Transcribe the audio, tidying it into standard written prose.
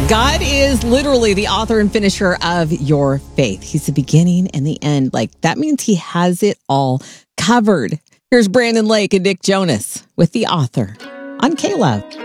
God is literally the author and finisher of your faith. He's the beginning and the end. Like, that means he has it all covered. Here's Brandon Lake and Nick Jonas with The Author on K-Love.